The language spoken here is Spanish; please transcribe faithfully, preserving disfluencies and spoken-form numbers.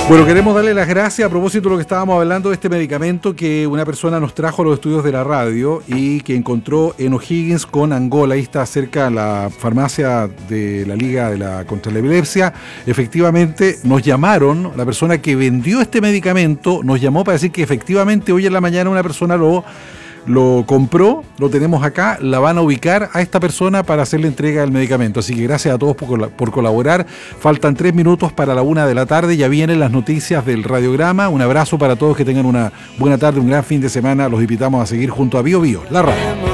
Bueno, queremos darle las gracias a propósito de lo que estábamos hablando de este medicamento que una persona nos trajo a los estudios de la radio y que encontró en O'Higgins con Angola. Ahí está cerca la farmacia de la Liga de la contra la Epilepsia. Efectivamente nos llamaron, la persona que vendió este medicamento nos llamó para decir que efectivamente hoy en la mañana una persona lo... lo compró, lo tenemos acá, la van a ubicar a esta persona para hacerle entrega del medicamento. Así que gracias a todos por, por colaborar. Faltan tres minutos para la una de la tarde, ya vienen las noticias del radiograma. Un abrazo para todos, que tengan una buena tarde, un gran fin de semana. Los invitamos a seguir junto a Bio Bio, la radio.